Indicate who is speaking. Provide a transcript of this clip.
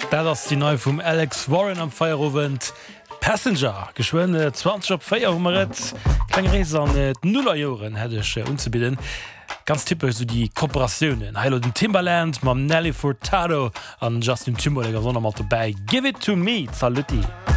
Speaker 1: Dat ass die neu vum Alex Warren am Feierowend. Passenger geschwende 20 op Feierret Kle Reser an net Nullerjoren hättech unzubilden. Ganz typisch so die Kooperationen. Heilo den Timbaland, mam Nelly Furtado an Justin Timberlake Sonner mat dabei. Give it to me, Saluti.